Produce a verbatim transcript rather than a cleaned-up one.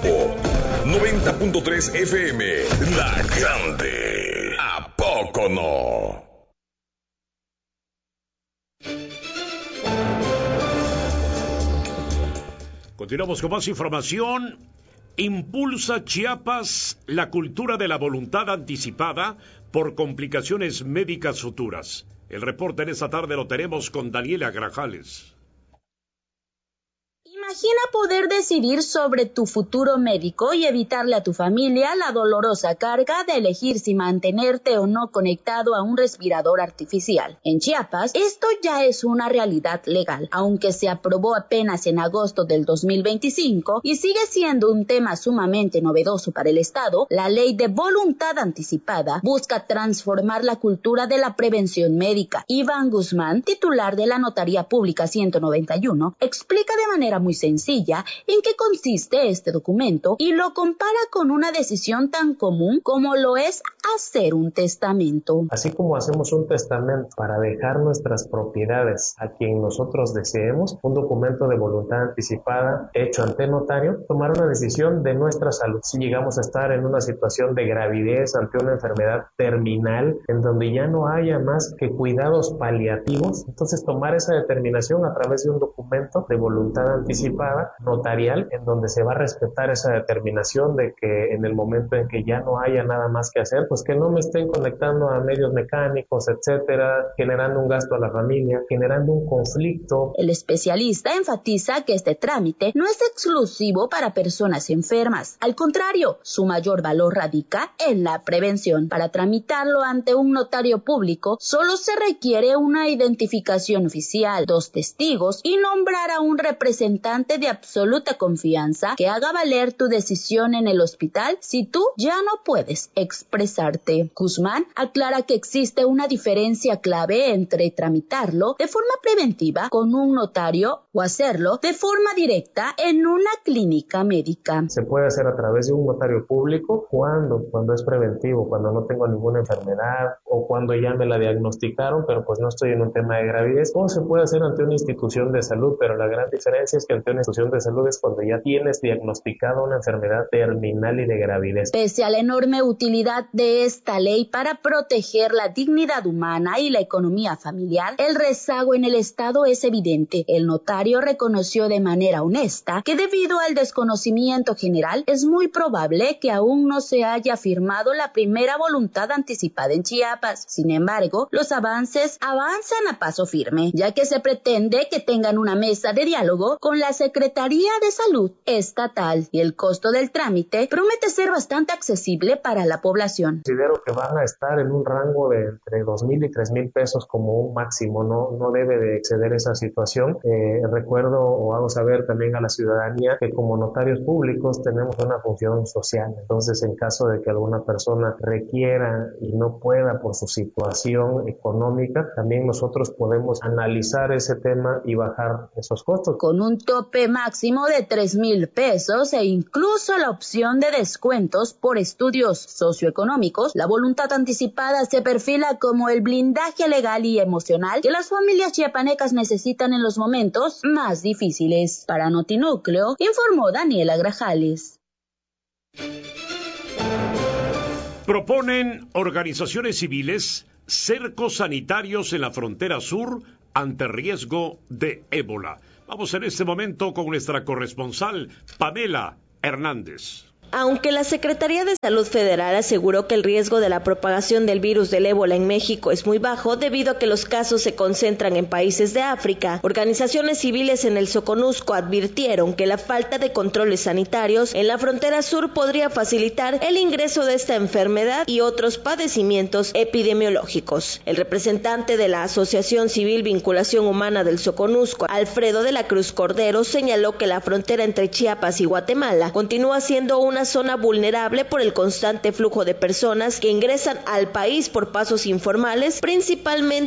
Irapuato. noventa punto tres F M, La Grande. ¿A poco no? Continuamos con más información. Impulsa Chiapas la cultura de la voluntad anticipada por complicaciones médicas futuras. El reporte en esta tarde lo tenemos con Daniela Grajales. Imagina poder decidir sobre tu futuro médico y evitarle a tu familia la dolorosa carga de elegir si mantenerte o no conectado a un respirador artificial. En Chiapas, esto ya es una realidad legal, aunque se aprobó apenas en agosto del dos mil veinticinco y sigue siendo un tema sumamente novedoso para el Estado. La ley de voluntad anticipada busca transformar la cultura de la prevención médica. Iván Guzmán, titular de la Notaría Pública ciento noventa y uno, explica de manera muy sencilla en qué consiste este documento y lo compara con una decisión tan común como lo es hacer un testamento. Así como hacemos un testamento para dejar nuestras propiedades a quien nosotros deseemos, un documento de voluntad anticipada hecho ante notario, tomar una decisión de nuestra salud. Si llegamos a estar en una situación de gravidez ante una enfermedad terminal en donde ya no haya más que cuidados paliativos, entonces tomar esa determinación a través de un documento de voluntad anticipada notarial, en donde se va a respetar esa determinación de que en el momento en que ya no haya nada más que hacer, pues que no me estén conectando a medios mecánicos, etcétera, generando un gasto a la familia, generando un conflicto. El especialista enfatiza que este trámite no es exclusivo para personas enfermas. Al contrario, su mayor valor radica en la prevención. Para tramitarlo ante un notario público, solo se requiere una identificación oficial, dos testigos y nombrar a un representante de absoluta confianza que haga valer tu decisión en el hospital si tú ya no puedes expresarte. Guzmán aclara que existe una diferencia clave entre tramitarlo de forma preventiva con un notario o hacerlo de forma directa en una clínica médica. Se puede hacer a través de un notario público cuando, cuando es preventivo, cuando no tengo ninguna enfermedad o cuando ya me la diagnosticaron, pero pues no estoy en un tema de gravidez, o se puede hacer ante una institución de salud, pero la gran diferencia es que ante una institución de salud es cuando ya tienes diagnosticada una enfermedad terminal y de gravidez. Pese a la enorme utilidad de esta ley para proteger la dignidad humana y la economía familiar, el rezago en el Estado es evidente. El notario reconoció de manera honesta que debido al desconocimiento general es muy probable que aún no se haya firmado la primera voluntad anticipada en Chiapas. Sin embargo, los avances avanzan a paso firme, ya que se pretende que tengan una mesa de diálogo con la Secretaría de Salud Estatal y el costo del trámite promete ser bastante accesible para la población. Considero que van a estar en un rango de entre dos mil y tres mil pesos como un máximo, no, no debe de exceder esa situación. Eh, recuerdo o hago saber también a la ciudadanía que como notarios públicos tenemos una función social, entonces en caso de que alguna persona requiera y no pueda por su situación económica, también nosotros podemos analizar ese tema y bajar esos costos. Con un tope máximo de tres mil pesos e incluso la opción de descuentos por estudios socioeconómicos, la voluntad anticipada se perfila como el blindaje legal y emocional que las familias chiapanecas necesitan en los momentos más difíciles. Para Notinúcleo, informó Daniela Grajales. Proponen organizaciones civiles cercos sanitarios en la frontera sur ante riesgo de ébola. Vamos en este momento con nuestra corresponsal Pamela Hernández. Aunque la Secretaría de Salud Federal aseguró que el riesgo de la propagación del virus del ébola en México es muy bajo debido a que los casos se concentran en países de África, organizaciones civiles en el Soconusco advirtieron que la falta de controles sanitarios en la frontera sur podría facilitar el ingreso de esta enfermedad y otros padecimientos epidemiológicos. El representante de la Asociación Civil Vinculación Humana del Soconusco, Alfredo de la Cruz Cordero, señaló que la frontera entre Chiapas y Guatemala continúa siendo una zona vulnerable por el constante flujo de personas que ingresan al país por pasos informales, principalmente